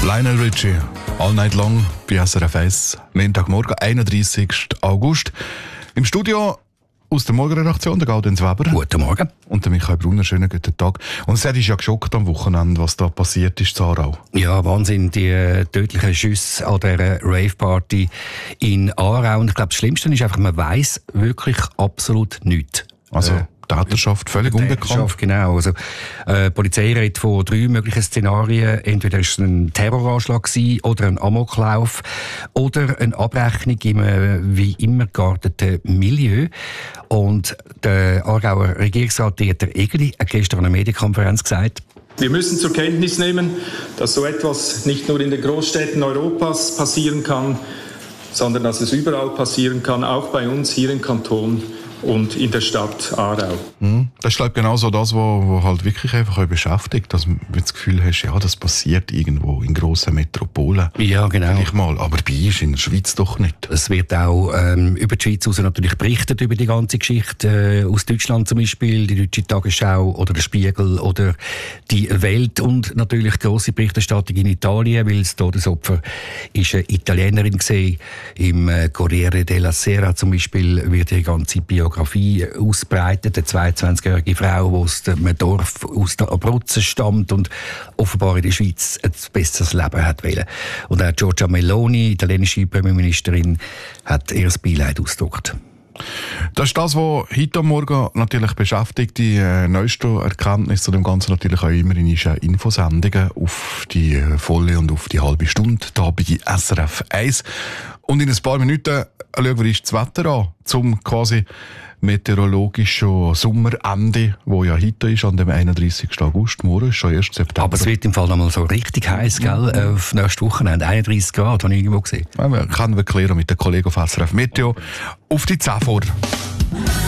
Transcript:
Lionel Richie, All Night Long bei SRF 1, Montagmorgen, 31. August. Im Studio aus der Morgenredaktion, der Gaudenz Weber. Guten Morgen. Und der Michael Brunner, schönen guten Tag. Und es ist ja geschockt am Wochenende, was da passiert ist in Aarau. Ja, Wahnsinn, die tödlichen Schüsse an dieser Rave-Party in Aarau. Und ich glaube, das Schlimmste ist einfach, man weiss wirklich absolut nichts. Also Täterschaft völlig unbekannt. Genau. Also, die Polizei redet von 3 möglichen Szenarien. Entweder war es ein Terroranschlag oder ein Amoklauf oder eine Abrechnung im wie immer gearteten Milieu. Und der Aargauer Regierungsrat Dieter Egeli hat gestern an einer Medienkonferenz gesagt, wir müssen zur Kenntnis nehmen, dass so etwas nicht nur in den Großstädten Europas passieren kann, sondern dass es überall passieren kann, auch bei uns hier im Kanton und in der Stadt Aarau. Das ist glaube ich genauso das, was halt wirklich einfach beschäftigt, dass du das Gefühl hast, ja, das passiert irgendwo in grossen Metropolen. Ja, genau. Vielleicht mal, aber bei uns in der Schweiz doch nicht. Es wird auch über die Schweiz raus natürlich berichtet über die ganze Geschichte. Aus Deutschland zum Beispiel, die Deutsche Tagesschau oder der Spiegel oder die Welt und natürlich grosse Berichterstattung in Italien, weil das Todesopfer ist eine Italienerin gesehen. Im Corriere della Sera zum Beispiel wird die ganze Biografie ausbreitet. Eine 22-jährige Frau, die aus einem Dorf aus der Abruzzen stammt und offenbar in der Schweiz ein besseres Leben hat wollen. Und auch Giorgia Meloni, italienische Premierministerin, hat ihr Beileid ausgedrückt. Das ist das, was heute am Morgen natürlich beschäftigt. Die neueste Erkenntnis zu dem Ganzen natürlich auch immer in Infosendungen auf die volle und auf die halbe Stunde hier bei SRF 1. Und in ein paar Minuten schauen wir uns das Wetter an, zum quasi meteorologischen Sommerende, wo ja heute ist, an dem 31. August. Morgen ist schon 1. September. Aber es wird im Fall noch mal so richtig heiß, gell? Auf nächste Woche 31 Grad, habe ich irgendwo gesehen. Ja, wir können klären mit den Kollegen auf SRF Meteo. Auf die 10 vor.